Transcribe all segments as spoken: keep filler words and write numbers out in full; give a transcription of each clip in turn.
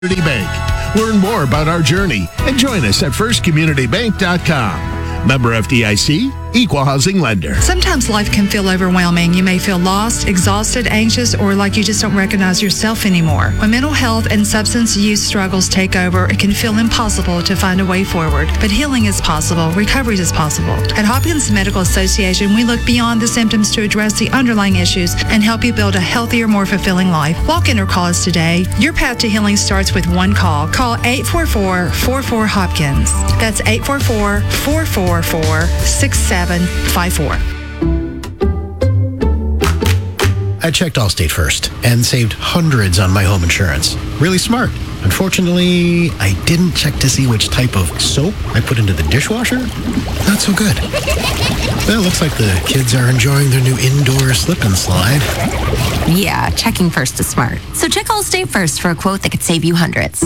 Community Bank. Learn more about our journey and join us at first community bank dot com. Member F D I C, Equal Housing Lender. Sometimes life can feel overwhelming. You may feel lost, exhausted, anxious, or like you just don't recognize yourself anymore. When mental health and substance use struggles take over, it can feel impossible to find a way forward. But healing is possible. Recovery is possible. At Hopkins Medical Association, we look beyond the symptoms to address the underlying issues and help you build a healthier, more fulfilling life. Walk in or call us today. Your path to healing starts with one call. Call eight four four, four four, Hopkins. That's eight four four, four four four, six seven five four. I checked Allstate first and saved hundreds on my home insurance. Really smart. Unfortunately, I didn't check to see which type of soap I put into the dishwasher. Not so good. Well, it looks like the kids are enjoying their new indoor slip and slide. Yeah, checking first is smart. So check Allstate first for a quote that could save you hundreds.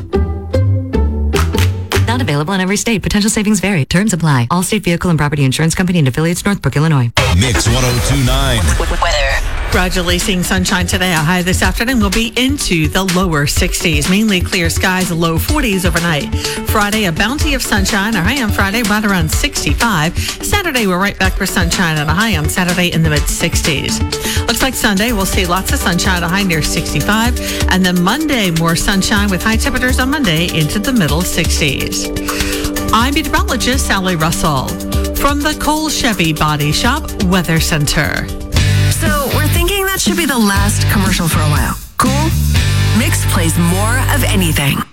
Not available in every state. Potential savings vary. Terms apply. Allstate Vehicle and Property Insurance Company and affiliates, Northbrook, Illinois. Mix one oh two point nine. Weather. Gradually seeing sunshine today. A high this afternoon will be into the lower sixties. Mainly clear skies, low forties overnight. Friday, a bounty of sunshine. A high on Friday right around sixty-five. Saturday, we're right back for sunshine and a high on Saturday in the mid-sixties. Looks like Sunday, we'll see lots of sunshine, a high near sixty-five. And then Monday, more sunshine with high temperatures on Monday into the middle sixties. I'm meteorologist Sally Russell from the Cole Chevy Body Shop Weather Center. So we're thinking that should be the last commercial for a while. Cool? Mix plays more of anything.